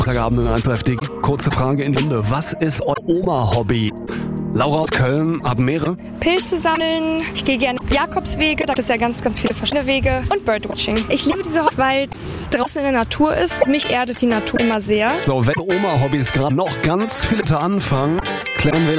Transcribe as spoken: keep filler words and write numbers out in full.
Freitagabend in eins Live D. Kurze Frage in die Runde. Was ist euer Oma-Hobby? Laura aus Köln, haben mehrere. Pilze sammeln, ich gehe gerne Jakobswege, da gibt es ja ganz, ganz viele verschiedene Wege und Birdwatching. Ich liebe diese Hobbys, weil es draußen in der Natur ist. Mich erdet die Natur immer sehr. So, welche Oma-Hobbys gerade noch ganz viele anfangen, klären wir